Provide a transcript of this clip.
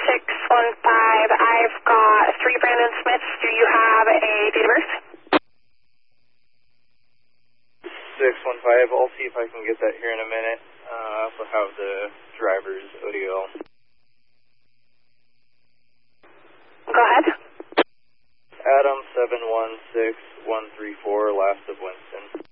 I've got 3 Brandon Smiths. Do you have a date of birth? 615. I'll see if I can get that here in a minute. I also have the driver's ODL. Go ahead. Adam 716134, last of Winston.